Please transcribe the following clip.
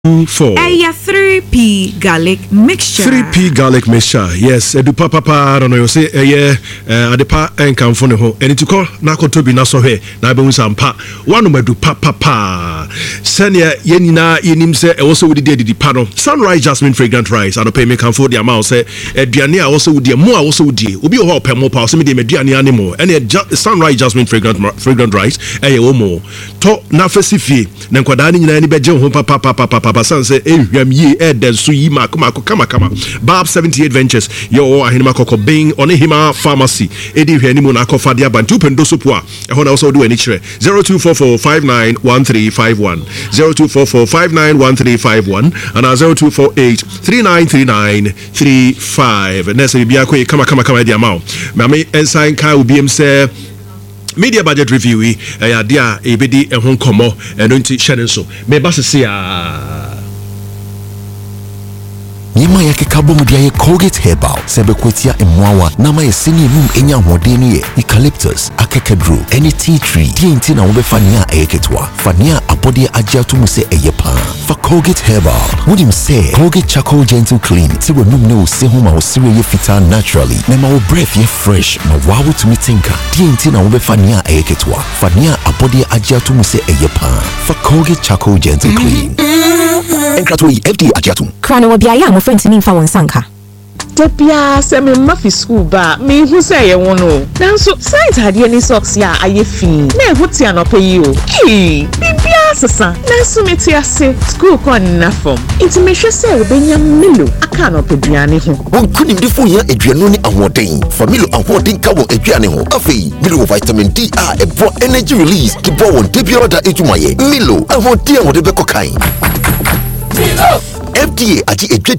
4. 3P garlic mixture. 3P garlic mixture. Yes, edu papa I don't know you say adepa enkamfo ne ho. Eni to na kotobi na so hwe na be unsampa. One medu papa. Senia yenina yenim se e wo so wudi de pa no. Sunrise jasmine fragrant rice. I don't pay me kamfo the amount say aduane a wo so wudi mo a wo so wudi. Obi ho pe mo pa so me de aduane animo. Ene sunrise jasmine fragrant rice wo mo. To na fesifie na nkwada ni nyina ni beje ho papa sanse ehwam yi den so yi makoma kama Bab 78 Ventures yo ahinima kokko bin on hima pharmacy edi hwani mu na akofa de abantu pendo so po a ehona wo so do ani kire 0244591351 0244591351 and 0248393935 nessa bibia ko kama di amount mame ensign ka ubiem say media budget review ya dia ebedi ehon komo eno nti hye so me ba sese a Nima yake kabo mudia ye Colgate Herbal sebe kwetia emwawa nama ye sini mum enya hodeni ye eucalyptus akekedru any tea tree di enti na ube fania eketwa fania abodi ajiatu muse eyepa fa Colgate Herbal wudi mse Colgate Charcoal Gentle Clean tiwe numne usehuma usire ye fita naturally nema u breath ye fresh ma wawu tumitinka di enti na ube fania eketwa fania abodi ajiatu muse eyepa fa Colgate Charcoal Gentle Clean Enkratoi FD ajiatu Krano wabiaya mo friends ni fa wonsanka Tepia se me mafi school ba me hu se ye wono nanso site hade ni socks ya aye fi na ehuti anope yi o bibia sesa nanso metiase school kon na form it me hwe se obenya melo aka anope duane ho won kunim de fo ya aduanu ni ahoden familo ahoden ka won aduane ho afei milo vitamin D a ebo energy release ki bo won tepia da ejumaye milo ahoden won de bekokan FDA ati ejwedi